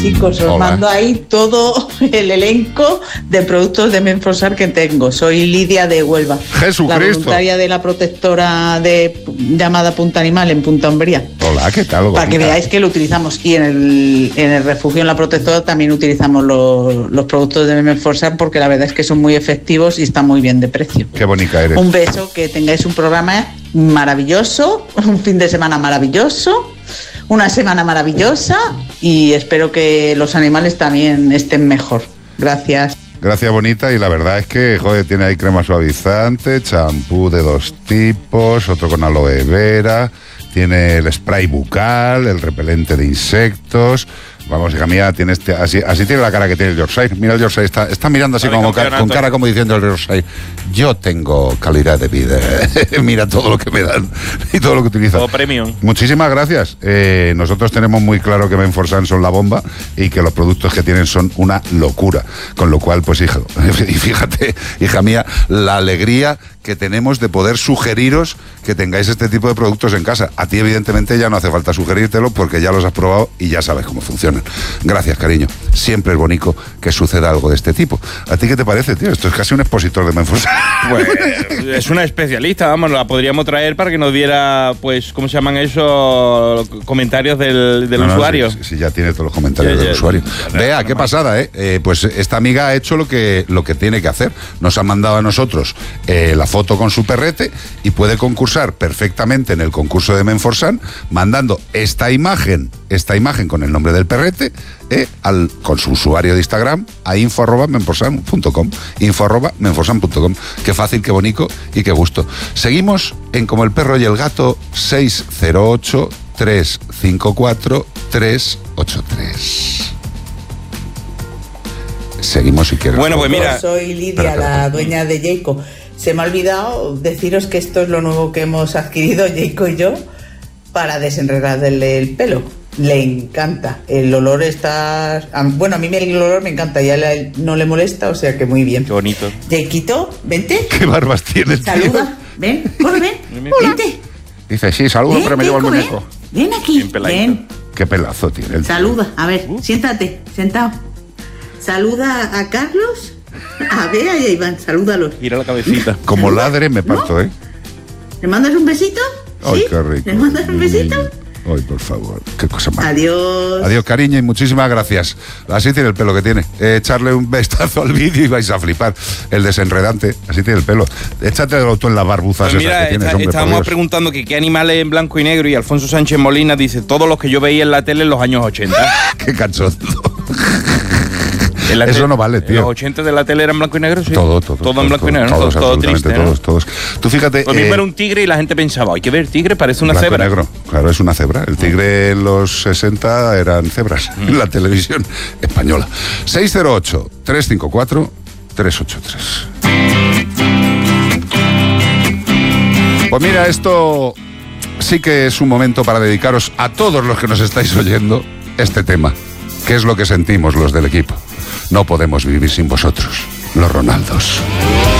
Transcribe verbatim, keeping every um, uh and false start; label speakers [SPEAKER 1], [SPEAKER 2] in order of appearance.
[SPEAKER 1] Chicos, os
[SPEAKER 2] Hola.
[SPEAKER 1] mando ahí todo el elenco de productos de Menforsar que tengo. Soy Lidia de Huelva,
[SPEAKER 2] Jesucristo.
[SPEAKER 1] la voluntaria de la protectora de llamada Punta Animal en Punta Umbría.
[SPEAKER 2] Hola, ¿qué tal?
[SPEAKER 1] Para que
[SPEAKER 2] bonita?
[SPEAKER 1] veáis que lo utilizamos. Y en el, en el refugio en la protectora también utilizamos los, los productos de Menforsar, porque la verdad es que son muy efectivos y están muy bien de precio.
[SPEAKER 2] Qué bonita eres.
[SPEAKER 1] Un beso, que tengáis un programa maravilloso, un fin de semana maravilloso, una semana maravillosa, y espero que los animales también estén mejor. Gracias.
[SPEAKER 2] Gracias, bonita. Y la verdad es que, joder, tiene ahí crema suavizante, champú de dos tipos, otro con aloe vera, tiene el spray bucal, el repelente de insectos. Vamos, hija mía, tiene este, así, así tiene la cara que tiene el Yorkshire. Mira el Yorkshire, está, está mirando así
[SPEAKER 3] Vale,
[SPEAKER 2] como ca- con cara como diciendo el Yorkshire: yo tengo calidad de vida. Mira todo lo que me dan y todo lo que utilizan.
[SPEAKER 3] Todo premium.
[SPEAKER 2] Muchísimas gracias. Eh, nosotros tenemos muy claro que Menforsan son la bomba y que los productos que tienen son una locura. Con lo cual, pues hija, y fíjate, hija mía, la alegría que tenemos de poder sugeriros que tengáis este tipo de productos en casa. A ti, evidentemente, ya no hace falta sugerírtelo porque ya los has probado y ya sabes cómo funcionan. Gracias, cariño. Siempre es bonito que suceda algo de este tipo. ¿A ti qué te parece, tío? Esto es casi un expositor de Menforsan.
[SPEAKER 3] Pues es una especialista, vamos, la podríamos traer para que nos diera, pues, ¿cómo se llaman esos comentarios del, del
[SPEAKER 2] No, no,
[SPEAKER 3] usuario?
[SPEAKER 2] Si, si ya tiene todos los comentarios
[SPEAKER 3] Ya,
[SPEAKER 2] del
[SPEAKER 3] ya,
[SPEAKER 2] usuario.
[SPEAKER 3] ya,
[SPEAKER 2] Vea,
[SPEAKER 3] ya,
[SPEAKER 2] qué
[SPEAKER 3] ya,
[SPEAKER 2] pasada, ¿eh? ¿eh? Pues esta amiga ha hecho lo que, lo que tiene que hacer. Nos ha mandado a nosotros eh, la foto con su perrete y puede concursar perfectamente en el concurso de Menforsan mandando esta imagen, esta imagen con el nombre del perrete, eh, al, con su usuario de Instagram a info arroba menforsan punto com. info arroba menforsan punto com. Qué fácil, qué bonito y qué gusto. Seguimos en Como el perro y el gato, seis cero ocho, tres cinco cuatro, tres ocho tres. Seguimos si quieres.
[SPEAKER 3] Bueno, pues mira.
[SPEAKER 1] Soy Lidia,
[SPEAKER 2] Espera, espera,
[SPEAKER 1] la
[SPEAKER 2] espera.
[SPEAKER 1] dueña de Jayco. Se me ha olvidado deciros que esto es lo nuevo que hemos adquirido Jayco y yo para desenredarle el pelo. Le encanta. El olor está... a- Bueno, a mí me- el olor me encanta. Ya le- no le molesta, o sea que muy bien.
[SPEAKER 3] Qué bonito.
[SPEAKER 1] Jayquito, vente.
[SPEAKER 2] ¿Qué barbas tienes, tío?
[SPEAKER 1] Saluda. Ven, corre, ven. Vente.
[SPEAKER 2] Dice, sí, saludo,
[SPEAKER 1] Ven,
[SPEAKER 2] pero me llevo el
[SPEAKER 1] Jayco, ven.
[SPEAKER 2] muñeco.
[SPEAKER 1] Ven aquí.
[SPEAKER 3] Bien peladito.
[SPEAKER 1] Ven.
[SPEAKER 2] Qué pelazo tiene el tío.
[SPEAKER 1] Saluda. A ver, siéntate. Sentado. Saluda a Carlos, a Bea y a Iván. Salúdalos.
[SPEAKER 3] Gira la cabecita.
[SPEAKER 2] Como ladre me parto, ¿eh?
[SPEAKER 1] ¿Le mandas un besito?
[SPEAKER 2] Ay,
[SPEAKER 1] ¿Sí?
[SPEAKER 2] qué rico.
[SPEAKER 1] ¿Le mandas un besito?
[SPEAKER 2] Ay, por favor, qué cosa más.
[SPEAKER 1] Adiós.
[SPEAKER 2] Adiós, cariño, y muchísimas gracias. Así tiene el pelo que tiene. Eh, echarle un vistazo al vídeo y vais a flipar. El desenredante, así tiene el pelo. Échatelo tú en las barbuzas
[SPEAKER 3] Pues
[SPEAKER 2] esas
[SPEAKER 3] mira,
[SPEAKER 2] que tienes,
[SPEAKER 3] está-
[SPEAKER 2] hombre, por
[SPEAKER 3] estábamos
[SPEAKER 2] Dios.
[SPEAKER 3] preguntando que qué animales en blanco y negro, y Alfonso Sánchez Molina dice todos los que yo veía en la tele en los años ochenta.
[SPEAKER 2] Qué cachondo.
[SPEAKER 3] En la
[SPEAKER 2] Eso
[SPEAKER 3] tele-
[SPEAKER 2] no vale,
[SPEAKER 3] en
[SPEAKER 2] tío.
[SPEAKER 3] Los ochenta de la tele eran blanco y negro, sí.
[SPEAKER 2] Todo, todo.
[SPEAKER 3] Todo en blanco y negro, ¿no?
[SPEAKER 2] Todos,
[SPEAKER 3] todo, todo
[SPEAKER 2] absolutamente
[SPEAKER 3] triste, ¿no?
[SPEAKER 2] todos, todos. Tú fíjate.
[SPEAKER 3] Lo mismo
[SPEAKER 2] eh,
[SPEAKER 3] era un tigre y la gente pensaba, hay que ver, tigre parece una
[SPEAKER 2] blanco y
[SPEAKER 3] cebra.
[SPEAKER 2] negro, claro, es una cebra. El tigre en los sesenta eran cebras en la televisión española. seis cero ocho, tres cinco cuatro, tres ocho tres. Pues mira, esto sí que es un momento para dedicaros a todos los que nos estáis oyendo este tema, que es lo que sentimos los del equipo. No podemos vivir sin vosotros, los Ronaldos.